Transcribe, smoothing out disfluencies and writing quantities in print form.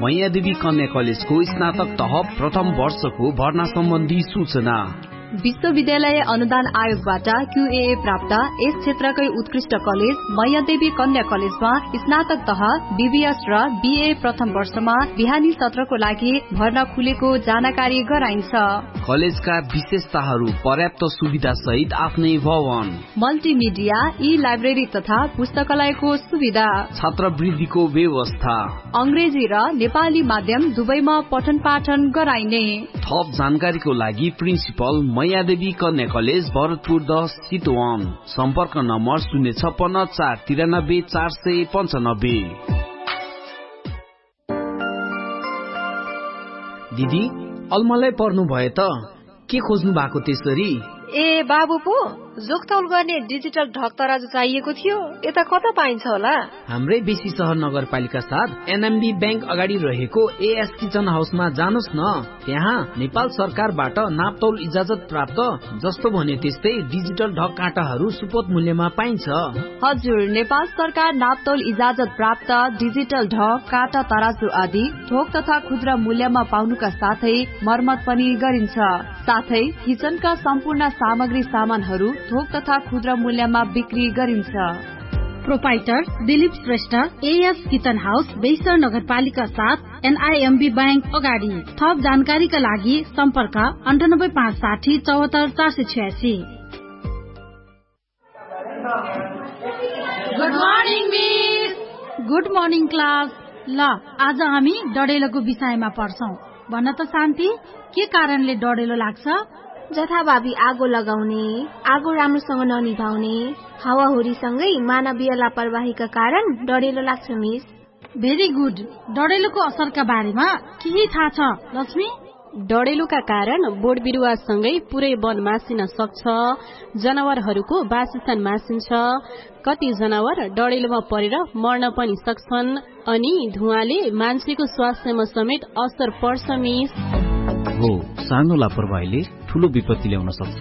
मैयादेवी कन्या कलेजको स्नातक तह प्रथम वर्षको भर्ना सम्बन्धी सूचना। विश्वविद्यालय अनुदान आयोगबाट QAA प्राप्त यस क्षेत्रकै उत्कृष्ट कलेज मैयादेवी कन्या कलेजमा स्नातक तह BBS र BA प्रथम वर्षमा बिहानी सत्रको लागि भर्ना खुलेको जानकारी गराइन्छ। कलेजका विशेषताहरू पर्याप्त सुविधा सहित आफ्नै भवन, मल्टिमिडिया, ई-लाइब्रेरी तथा पुस्तकालयको सुविधा, छात्रवृत्तिको व्यवस्था, अंग्रेजी र नेपाली माध्यम दुवैमा पठन पाठन गराइने। थप जानकारीको लागि प्रिन्सिपल मैयादेवी कन्या कलेज भरतपुर 10 चितवन। सम्पर्क नम्बर 056 493 495। दिदी अलमलै पर्नु भयो त के खोज्नु भएको त्यसरी? ए बाबु पो जोगतौल गर्ने डिजिटल ढक तराजु चाहिएको थियो, यता कता पाइन्छ होला? हाम्रै बेसी सहर नगरपालिका साथ NMB बैंक अगाडि रहेको AS किचन हाउसमा जानुस् न। त्यहाँ नेपाल सरकारबाट नापतौल इजाजत प्राप्त जस्तो भने त्यस्तै डिजिटल ढक काँटाहरू सुपथ मूल्यमा पाइन्छ। हजुर, नेपाल सरकार नापतौल इजाजत प्राप्त डिजिटल ढक काँटा तराजु आदि थोक तथा खुद्रा मूल्यमा पाउनुका साथै मर्मत पनि गरिन्छ। साथै किचनका सम्पूर्ण सामग्री सामानहरू थोक तथा खुद्रा मूल्यमा बिक्री गरिन्छ। Proprietor Dilip Shrestha, AS kitchen house, बेइसर नगरपालिका साथ NIMB बैंक अगाडि। थप जानकारीका लागि सम्पर्क 98560 74 486। Good morning miss. Good morning class. ल आज हामी डडेलोको विषयमा पढ्छौं। भन्न त शान्ति, के कारणले डडेलो लाग्छ? जथाभावी आगो लगाउने, आगो राम्रोसँग ननिभाउने, हावाहुरीसँगै मानवीय लापरवाहीका कारण डडेलो लाग्छ मिस। Very good. डडेलोको असरका बारेमा केही थाहा छ लक्ष्मी? डडेलुका कारण बोट बिरुवासँगै पुरै वन मासिन सक्छ, जनावरहरूको वासस्थान मासिन्छ, कति जनावर डडेलुमा परेर मर्न पनि सक्छन्, अनि धुवाले मान्छेको स्वास्थ्यमा समेत असर पर्छ मिस। हो, सानो लापरवाहीले ठूलो विपत्ति ल्याउन सक्छ।